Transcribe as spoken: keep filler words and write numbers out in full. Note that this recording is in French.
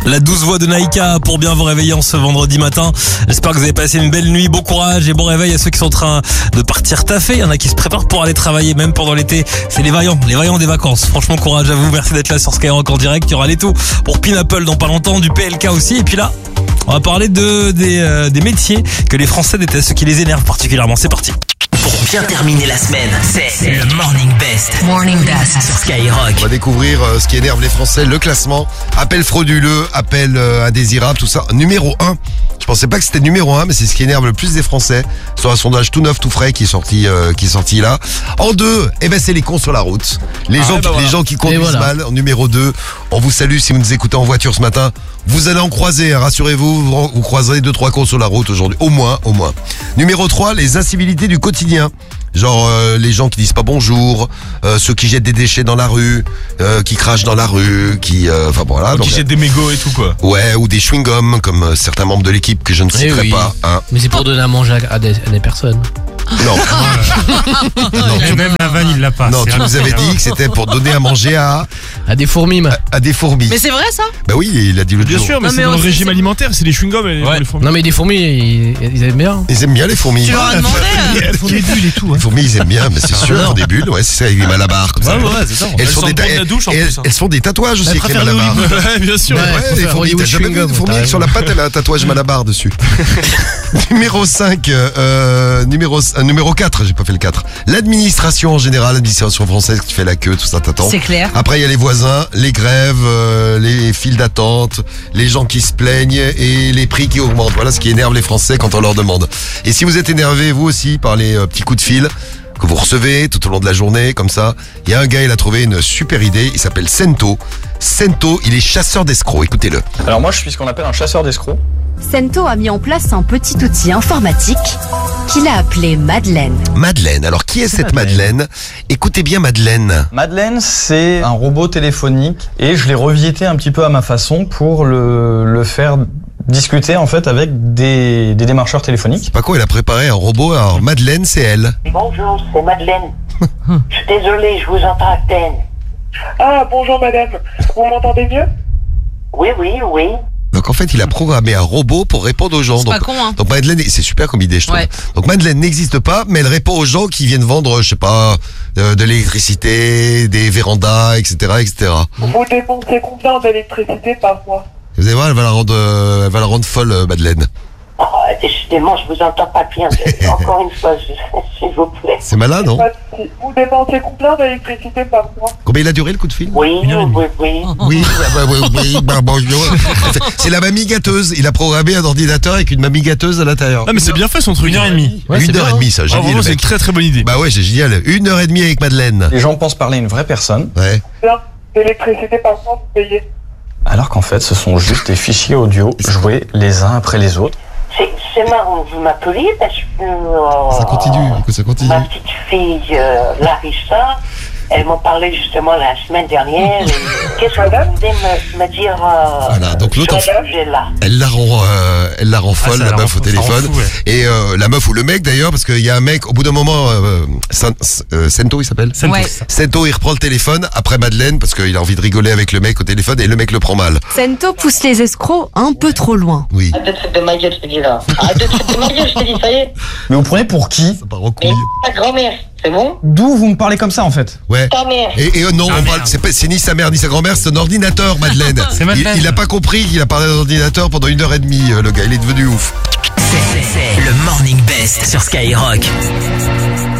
La douce voix de Naïka pour bien vous réveiller en ce vendredi matin. J'espère que vous avez passé une belle nuit. Bon courage et bon réveil à ceux qui sont en train de partir taffer. Il y en a qui se préparent pour aller travailler même pendant l'été. C'est les vaillants, les vaillants des vacances. Franchement, courage à vous. Merci d'être là sur Skyrock en direct. Il y aura les tout pour Pinapple dans pas longtemps, du P L K aussi. Et puis là, on va parler de des, euh, des métiers que les Français détestent, ce qui les énerve particulièrement. C'est parti. Pour bien terminer la semaine, c'est le Morning Best. Morning Best sur Skyrock. On va découvrir euh, ce qui énerve les Français, le classement. Appel frauduleux, appel euh, indésirable, tout ça. Numéro un. Je pensais pas que c'était numéro un, mais c'est ce qui énerve le plus des Français. Sur un sondage tout neuf, tout frais qui est sorti, euh, qui est sorti là. En deux, eh ben c'est les cons sur la route. Les, Ah gens, ouais, bah qui, voilà. les gens qui conduisent voilà. mal. En numéro deux, on vous salue si vous nous écoutez en voiture ce matin. Vous allez en croiser, hein, rassurez-vous, vous, vous croiserez deux, trois cons sur la route aujourd'hui. Au moins, au moins. Numéro trois, les incivilités du quotidien. Genre euh, les gens qui disent pas bonjour, euh, ceux qui jettent des déchets dans la rue, euh, qui crachent dans la rue, qui, euh, enfin voilà. Qui donc, jettent des mégots et tout quoi. ouais, ou des chewing-gums comme euh, certains membres de l'équipe que je ne Eh citerai oui. pas. Hein. Mais c'est pour donner à manger à, à des, à des personnes. Non, Non, mais même la vanne, il l'a pas. non, C'est tu nous avais incroyable. dit que c'était pour donner à manger à À des fourmis, ma. à des fourmis. Mais c'est vrai ça? Bah oui, il a dit le Bien jour. sûr, mais Non, c'est mais dans le on- régime c'est- alimentaire, c'est les chewing-gums et les, Ouais. les fourmis. Non mais des fourmis, ils, ils aiment bien. Ils aiment bien les fourmis. Tu leur as demandé? Elles font des bulles et tout. Les Hein. fourmis, ils aiment bien, mais c'est sûr, elles font des bulles. Ouais, c'est ça, avec des malabars comme ça. Ouais, ouais, c'est ça. Elles, Elles font sortent des ta- de la douche en et elles, plus, hein. elles font des tatouages aussi avec les préfère le malabars. ouais, bien sûr. Ouais. Ouais, faut les faire fourmis, t'as Hollywood jamais vu chewing-gum, une fourmi t'as sur la patte, elle a un tatouage malabar dessus. Numéro cinq, euh, numéro, euh, numéro quatre, j'ai pas fait le quatre. L'administration en général, l'administration française qui fait la queue, tout ça t'attend. C'est clair. Après, il y a les voisins, les grèves, euh, les files d'attente, les gens qui se plaignent et les prix qui augmentent. Voilà ce qui énerve les Français quand on leur demande. Et si vous êtes énervé, vous aussi, par les euh, petits coups de fil que vous recevez tout au long de la journée, comme ça, il y a un gars, il a trouvé une super idée, il s'appelle Sento. Sento, il est chasseur d'escrocs, écoutez-le. Alors moi je suis ce qu'on appelle un chasseur d'escrocs. Sento a mis en place un petit outil informatique qu'il a appelé Madeleine. Madeleine, alors qui est cette Madeleine? Écoutez bien Madeleine. Madeleine c'est un robot téléphonique et je l'ai revisité un petit peu à ma façon pour le, le faire discuter en fait avec des, des démarcheurs téléphoniques. Pas quoi, il a préparé un robot, alors Madeleine c'est elle. Bonjour, c'est Madeleine. Je suis désolée, je vous entends à peine. Ah, bonjour madame. Vous m'entendez mieux? Oui, oui, oui. Donc en fait, il a programmé un robot pour répondre aux gens. C'est Donc, pas con, hein. donc Madeleine, c'est super comme idée, je trouve. Ouais. Donc Madeleine n'existe pas, mais elle répond aux gens qui viennent vendre, je sais pas, euh, de l'électricité, des vérandas, et cetera, et cetera. Vous dépensez combien d'électricité par mois? Vous allez voir, elle va la rendre, euh, elle va la rendre folle, euh, Madeleine. Oh, décidément, je vous entends pas bien. Encore une fois, je- s'il vous plaît. C'est malin, non? Pas de souci. Vous dépensez combien d'électricité par mois? Combien il a duré le coup de fil? Oui, Une heure et demie. oui, oui. Oui, bah, bah, oui, oui, bah, bonjour. C'est la mamie gâteuse. Il a programmé un ordinateur avec une mamie gâteuse à l'intérieur. Ah, mais c'est bien fait son truc. Une heure et demie. Ouais, c'est une heure bien, et demie, ça, Ah, génial. vraiment, le c'est une mec. très très bonne idée. Bah ouais, c'est génial. Une heure et demie avec Madeleine. Les gens pensent parler à une vraie personne Ouais. Combien d'électricité par mois vous payez? alors qu'en fait ce sont juste des fichiers audio joués les uns après les autres. C'est c'est marrant, vous m'appeliez parce que... euh, Ça continue, écoute, ça continue. Ma petite fille, euh, Larissa, elles m'ont parlé justement la semaine dernière. et Qu'est-ce que vous voulez me, me dire euh, Voilà, donc l'autre, sur ce sujet-là? Elle la rend, euh, elle la rend folle, ça la la meuf rend au fou, ça rend téléphone. fou, ouais. Et euh, la meuf ou le mec d'ailleurs, parce qu'il y a un mec, au bout d'un moment, euh, San- euh, Sento il s'appelle Ça me Ouais. pousse. Sento il reprend le téléphone après Madeleine, parce qu'il a envie de rigoler avec le mec au téléphone, et le mec le prend mal. Sento pousse les escrocs un peu trop loin. Oui, Arrête de te foutre de ma gueule, je te dis là. Arrête de te foutre de ma gueule, je te dis, ça y est. Mais vous prenez pour qui? ça part en Mais couille. ta grand-mère, c'est bon? D'où vous me parlez comme ça en fait? Ouais. Ta mère. Et, et euh, non, on parle- c'est pas- c'est ni sa mère ni sa grand-mère, c'est un ordinateur, Madeleine. C'est Madeleine. Il, il a pas compris qu'il a parlé d'un ordinateur pendant une heure et demie, euh, le gars, il est devenu ouf. C'est le Morning Best sur Skyrock.